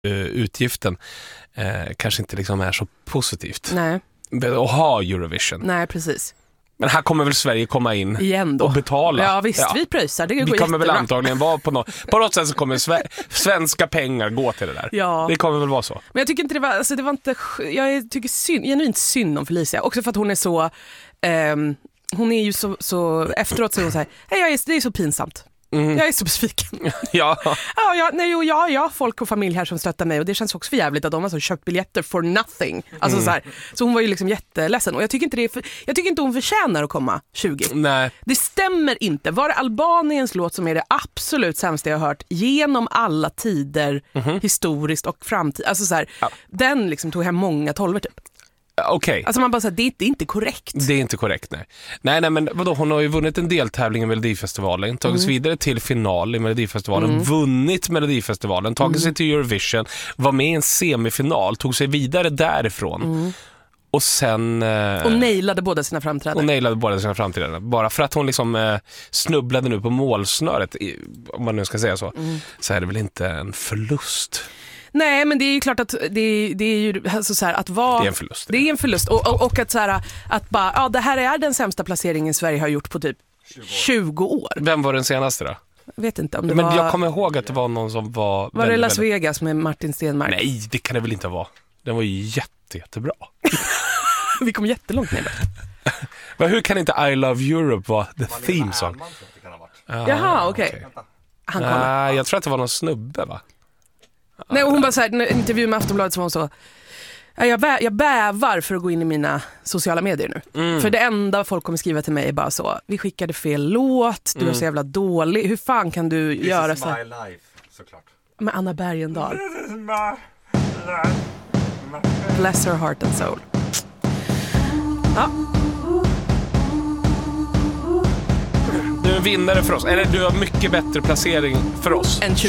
utgiften kanske inte liksom är så positivt. Nej. Att ha Eurovision. Nej, precis. Men här kommer väl Sverige komma in igen då. Och betala. Ja visst, vi pröjsar. Det vi kommer väl antagligen vara på något sätt så kommer svenska pengar gå till det där. Ja. Det kommer väl vara så. Men jag tycker inte det var inte, jag tycker genuint synd om Felicia. Också för att hon är så hon är ju så efteråt så är hon så här, det är så pinsamt. Jag är så besviken. Ja. Folk och familj här som stöttar mig och det känns också för jävligt att de har så köpt biljetter for nothing. Alltså så hon var ju liksom jätteledsen och jag tycker inte hon förtjänar att komma 20. Nej. Det stämmer inte. Var det Albaniens låt som är det absolut sämsta jag har hört genom alla tider, historiskt och framtid. Alltså så här, den liksom tog hem många 12 typ. Okay. Alltså man bara säger det är inte korrekt. Det är inte korrekt, nej. Nej, men vadå, hon har ju vunnit en deltävling i Melodifestivalen, tagits vidare till final i Melodifestivalen, vunnit Melodifestivalen, tagit sig till Eurovision, var med i en semifinal, tog sig vidare därifrån. Och sen... och nailade båda sina framträdanden. Bara för att hon liksom snubblade nu på målsnöret, om man nu ska säga så, så är det väl inte en förlust. Nej, men det är ju klart att det är ju alltså så här, att vara... Det är en förlust. Det är en förlust. Och att så här, att bara, det här är den sämsta placeringen Sverige har gjort på typ 20 år. Vem var den senaste då? Jag vet inte om det men var... jag kommer ihåg att det var någon som var... Var det Las Vegas med Martin Stenmark? Nej, det kan det väl inte vara. Den var ju jättebra. Vi kom jättelångt ner. Men hur kan inte I Love Europe vara the theme song? Jaha, okej. Nej, jag tror att det var någon snubbe, va? Nej, och hon bara så här, i intervju med Aftonbladet som hon så, jag bävar för att gå in i mina sociala medier nu. För det enda folk kommer skriva till mig är bara så, vi skickade fel låt, du är så jävla dålig, hur fan kan du göra så? This is my life, såklart. Med Anna Bergendahl. Bless her heart and soul. Ja. Du är en vinnare för oss. Eller du har mycket bättre placering för oss. En 20.